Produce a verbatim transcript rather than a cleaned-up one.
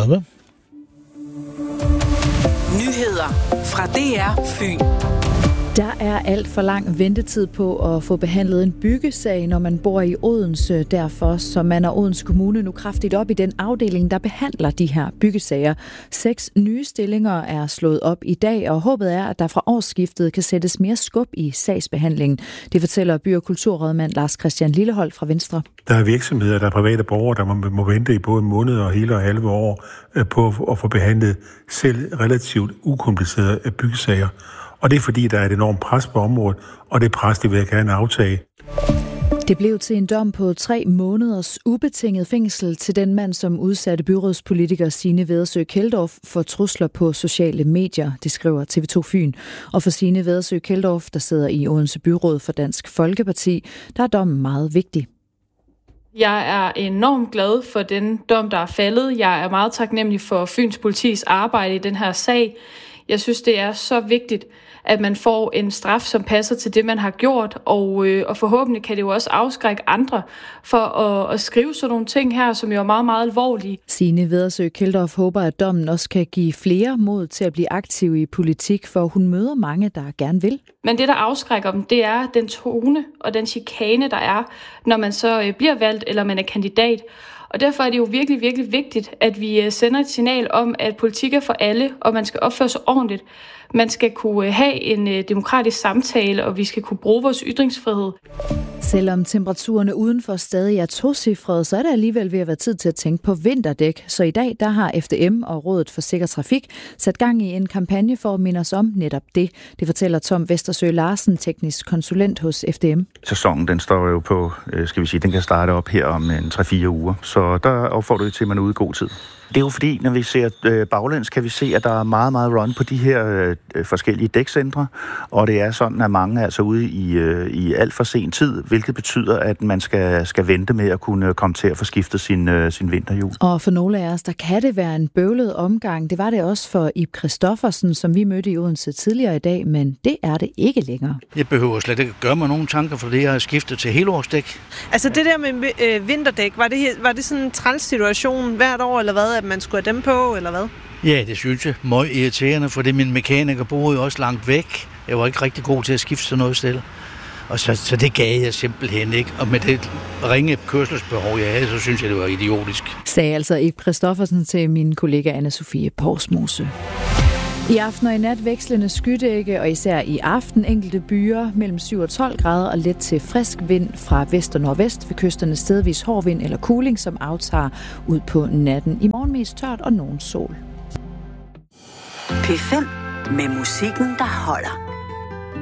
tredive. Nyheder fra D R Fyn. Der er alt for lang ventetid på at få behandlet en byggesag, når man bor i Odense. Derfor så man og Odense Kommune nu kraftigt op i den afdeling, der behandler de her byggesager. Seks nye stillinger er slået op i dag, og håbet er, at der fra årsskiftet kan sættes mere skub i sagsbehandlingen. Det fortæller by- og kulturrådmand Lars Christian Lilleholdt fra Venstre. Der er virksomheder, der er private borgere, der må, må vente i både en måned og hele og halve år på at få behandlet selv relativt ukomplicerede byggesager. Og det er fordi, der er et enormt pres på området, og det pres, det vil jeg gerne aftage. Det blev til en dom på tre måneders ubetinget fængsel til den mand, som udsatte byrådspolitiker Signe Vedersø Keldorf for trusler på sociale medier, det skriver T V to Fyn. Og for Signe Vedersø Keldorf, der sidder i Odense Byråd for Dansk Folkeparti, der er dommen meget vigtig. Jeg er enormt glad for den dom, der er faldet. Jeg er meget taknemmelig for Fyns politis arbejde i den her sag. Jeg synes, det er så vigtigt, at man får en straf, som passer til det, man har gjort, og, øh, og forhåbentlig kan det jo også afskrække andre for at, at skrive sådan nogle ting her, som jo er meget, meget alvorlige. Signe Vedersø Keldorf håber, at dommen også kan give flere mod til at blive aktiv i politik, for hun møder mange, der gerne vil. Men det, der afskrækker dem, det er den tone og den chikane, der er, når man så øh, bliver valgt, eller man er kandidat. Og derfor er det jo virkelig, virkelig vigtigt, at vi sender et signal om, at politik er for alle, og man skal opføre sig ordentligt. Man skal kunne have en demokratisk samtale, og vi skal kunne bruge vores ytringsfrihed. Selvom temperaturerne udenfor stadig er tocifrede, så er det alligevel ved at være tid til at tænke på vinterdæk. Så i dag der har F D M og Rådet for Sikker Trafik sat gang i en kampagne for at minde os om netop det. Det fortæller Tom Vestersø Larsen, teknisk konsulent hos F D M. Sæsonen den står jo på, skal vi sige, den kan starte op her om en tre fire uger. Så der opfordrer vi til, at man er ude i god tid. Det er jo fordi, når vi ser øh, baglæns, kan vi se, at der er meget, meget run på de her øh, forskellige dækcentre, og det er sådan, at mange er altså ude i, øh, i alt for sen tid, hvilket betyder, at man skal, skal vente med at kunne komme til at få skiftet sin, øh, sin vinterhjul. Og for nogle af os, der kan det være en bøvlet omgang. Det var det også for Ib Christoffersen, som vi mødte i Odense tidligere i dag, men det er det ikke længere. Jeg behøver slet ikke gøre mig nogen tanker, for det jeg har skiftet til helårsdæk. Altså det der med øh, vinterdæk, var det, var det sådan en træls situation hvert år, eller hvad? At man skulle have dem på, eller hvad? Ja, det synes jeg. Meget irriterende, fordi min mekaniker boede jo også langt væk. Jeg var ikke rigtig god til at skifte til noget sted. Og så, så det gav jeg simpelthen ikke. Og med det ringe kørselsbehov, jeg havde, så synes jeg, det var idiotisk. Sagde altså Ib Christoffersen til min kollega Anna-Sophie Porsmose. I aften og i nat vekslende skydække, og især i aften enkelte byer mellem syv og tolv grader og let til frisk vind fra vest og nordvest. Ved kysterne stedvis hård vind eller kuling, som aftager ud på natten. I morgen mest tørt og nogen sol. P fem med musikken, der holder.